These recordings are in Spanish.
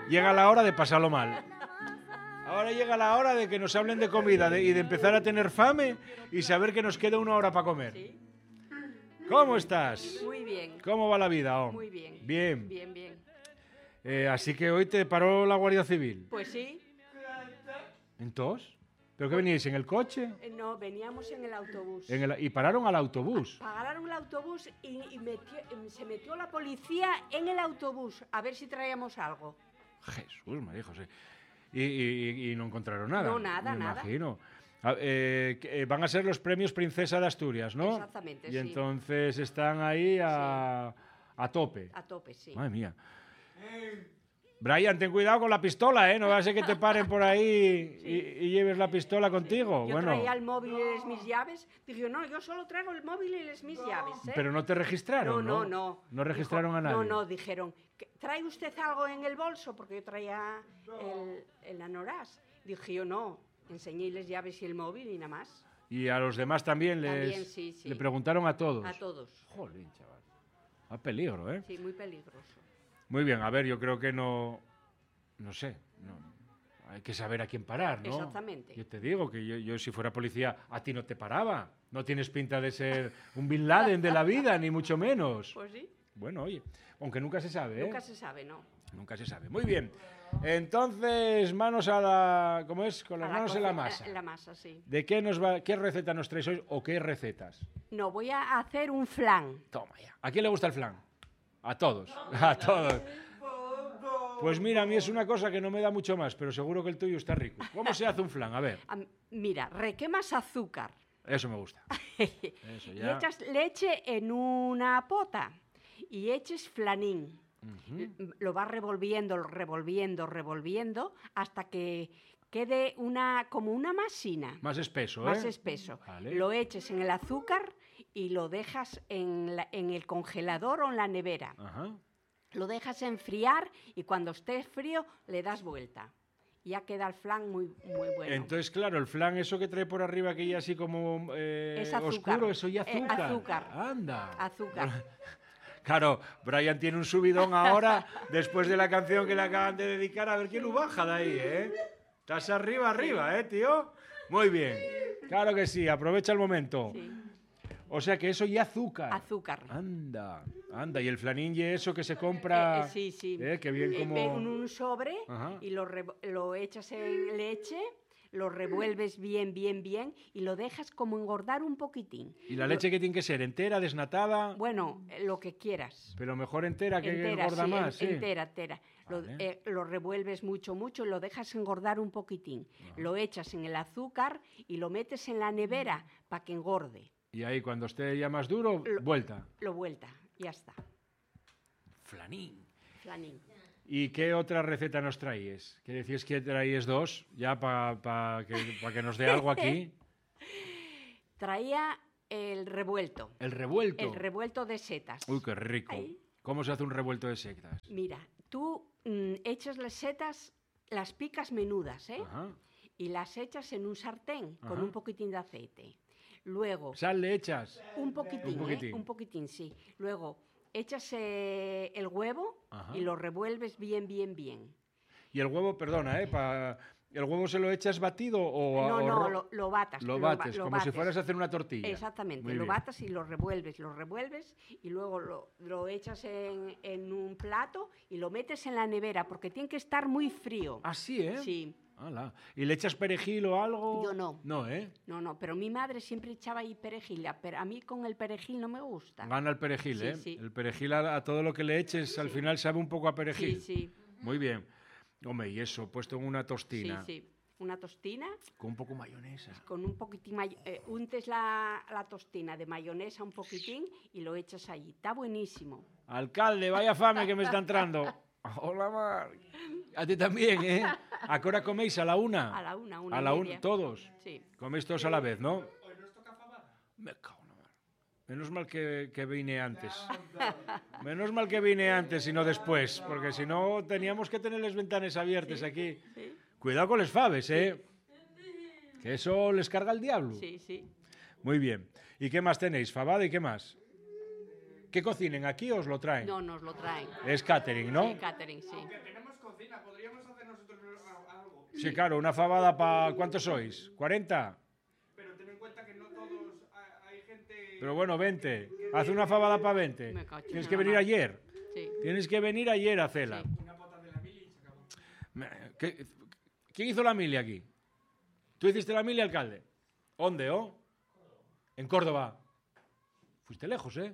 llega la hora de pasarlo mal. Ahora llega la hora de que nos hablen de comida y de empezar a tener fame y saber que nos queda 1 hora para comer. Sí. ¿Cómo estás? Muy bien. ¿Cómo va la vida? Oh? Muy bien. Bien. Bien, bien. Así que hoy te paró la Guardia Civil. Pues sí. ¿Entonces? ¿Pero qué veníais? ¿En el coche? No, veníamos en el autobús. Y pararon al autobús. Pagaron el autobús y se metió la policía en el autobús a ver si traíamos algo. Jesús, María José. Y no encontraron nada. No, nada, me nada. Imagino. Van a ser los premios Princesa de Asturias, ¿no? Exactamente, y sí. entonces están ahí a tope. A tope, sí. Madre mía. Brian, ten cuidado con la pistola, ¿eh? No va a ser que te paren por ahí y lleves la pistola contigo. Yo bueno, traía el móvil y mis llaves. Dije, no, yo solo traigo el móvil y mis llaves, ¿eh? pero no te registraron, ¿no? No. No registraron a nadie. No, dijeron, ¿trae usted algo en el bolso? Porque yo traía el anoraz. Dije yo, no, enseñé las llaves y el móvil y nada más. Y a los demás también Sí, sí. le preguntaron a todos. A todos. Jolín, chaval. A peligro, ¿eh? Sí, muy peligroso. Muy bien, a ver, yo creo que no sé, hay que saber a quién parar, ¿no? Exactamente. Yo te digo que yo si fuera policía a ti no te paraba. No tienes pinta de ser un Bin Laden de la vida, ni mucho menos. Pues sí. Bueno, oye, aunque nunca se sabe, ¿eh? Nunca se sabe, ¿no? Nunca se sabe. Muy bien. Entonces, manos a la... ¿Cómo es? Con las manos en la masa. En la masa, sí. ¿De qué receta nos traes hoy o qué recetas? No, voy a hacer un flan. Toma ya. ¿A quién le gusta el flan? A todos. A todos. Pues mira, a mí es una cosa que no me da mucho más, pero seguro que el tuyo está rico. ¿Cómo se hace un flan? A ver. Mira, requemas azúcar. Eso me gusta. Eso ya. Y echas leche en una pota y eches flanín. Lo vas revolviendo hasta que quede como una masina. Más espeso, ¿eh? Más espeso. Vale. Lo eches en el azúcar y lo dejas en el congelador o en la nevera. Ajá. Lo dejas enfriar y cuando esté frío le das vuelta. Ya queda el flan muy bueno. Entonces, claro, el flan, eso que trae por arriba, que ya así como es azúcar. oscuro, eso ya azúcar. Azúcar. Anda. Azúcar. Claro, Brian tiene un subidón ahora, después de la canción que le acaban de dedicar, a ver quién lo baja de ahí, ¿eh? Estás arriba, tío. Muy bien. Claro que sí, aprovecha el momento. Sí. O sea que eso y azúcar. Azúcar. Anda. Y el flanín y eso que se compra. Sí. Que bien como... En un sobre. Ajá. Y lo echas en leche, lo revuelves bien y lo dejas como engordar un poquitín. ¿Y la leche que tiene que ser? ¿Entera, desnatada? Bueno, lo que quieras. Pero mejor entera que Entera, engorda sí, más, ¿sí? Entera. Vale. Lo revuelves mucho y lo dejas engordar un poquitín. Lo echas en el azúcar y lo metes en la nevera para que engorde. Y ahí, cuando esté ya más duro, vuelta. Lo vuelta, ya está. Flanín. Flanín. ¿Y qué otra receta nos traíes? Que decías que traíes 2, ya para que nos dé algo aquí. Traía el revuelto. ¿El revuelto? El revuelto de setas. Uy, qué rico. Ahí. ¿Cómo se hace un revuelto de setas? Mira, tú echas las setas, las picas menudas, ¿eh? Ajá. Y las echas en un sartén con Ajá. un poquitín de aceite. Luego... ¿Sal le echas? Un poquitín, Un poquitín. Un poquitín, sí. Luego echas el huevo. Ajá. Y lo revuelves bien. Y el huevo, perdona, ¿el huevo se lo echas batido o...? No, lo batas. Lo bates, como si fueras a hacer una tortilla. Exactamente, Muy lo bien. batas y lo revuelves y luego lo echas en un plato y lo metes en la nevera porque tiene que estar muy frío. ¿Ah, sí, eh? Sí. Ala. ¿Y le echas perejil o algo? Yo no. No, ¿eh? No, pero mi madre siempre echaba ahí perejil, pero a mí con el perejil no me gusta. Gana el perejil, Sí, ¿eh? sí. El perejil a todo lo que le eches al final sabe un poco a perejil. Sí. Muy bien. Hombre, y eso, puesto en una tostina. Sí. Una tostina. Con un poco mayonesa. Con un poquitín, untes la tostina de mayonesa un poquitín y lo echas allí. Está buenísimo. Alcalde, vaya fame que me está entrando. Hola, Mar. A ti también, ¿eh? ¿A qué hora coméis? ¿A la 1? A la 1, ¿A la 1? ¿Todos? Sí. Coméis todos a la vez, ¿no? Hoy nos toca fabada. Me cago en la mar. Menos mal que vine antes. Menos mal que vine antes y no después, porque si no teníamos que tener las ventanas abiertas aquí. Sí. Cuidado con les faves, ¿eh? Que eso les carga el diablo. Sí. Muy bien. ¿Y qué más tenéis? ¿Fabada y qué más? ¿Qué cocinen aquí o os lo traen? No, nos lo traen. Es catering, ¿no? Sí, catering, sí. cocina, podríamos hacer nosotros algo. Sí, claro, una fabada para... ¿Cuántos sois? ¿40? Pero ten en cuenta que no todos, hay gente... Pero bueno, 20. Haz una fabada para 20. Me cacho en Tienes la que venir mar. ayer. Sí. Tienes que venir ayer a hacerla. Sí. Una pota de la mili y se acabó. ¿Quién hizo la mili aquí? ¿Tú hiciste la mili, alcalde? ¿Dónde, oh? En Córdoba. Fuiste lejos, ¿eh?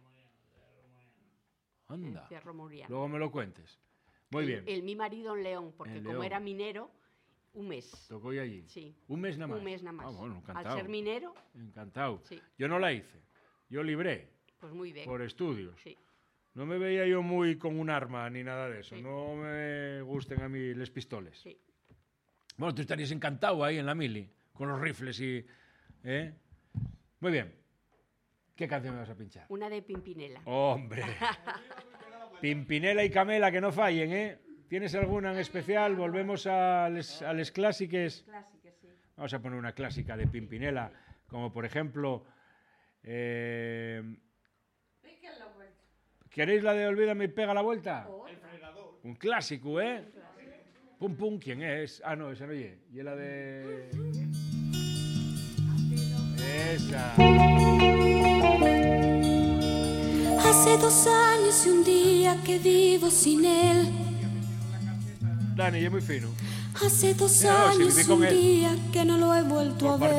Anda. Cerro Muriano. Luego me lo cuentes. Muy bien. Mi marido en León, porque En como León. era minero, un mes. Tocó y allí. Sí. ¿Un mes nada más? Un mes nada más. Ah, bueno, Al encantado. ser minero, Encantado. Sí. Yo no la hice. Yo libré pues muy bien. por estudios. Sí. No me veía yo muy con un arma ni nada de eso. Sí. No me gusten a mí les pistoles. Sí. Bueno, tú estarías encantado ahí en la mili, con los rifles y... ¿eh? Muy bien. ¿Qué canción me vas a pinchar? Una de Pimpinela. ¡Hombre! Pimpinela y Camela, que no fallen, ¿eh? ¿Tienes alguna en especial? Volvemos a les clásicas. Clásica, sí. Vamos a poner una clásica de Pimpinela, como por ejemplo... ¿Queréis la de Olvídame y pega la vuelta? El fregador. Un clásico, ¿eh? Pum Pum, ¿quién es? Ah, no, esa no oye. Y la de... Esa. Hace 2 años y un día que vivo sin él. Dani, es muy fino. Hace 2 No, si años viví y con un él. día que no lo he vuelto Por a ver.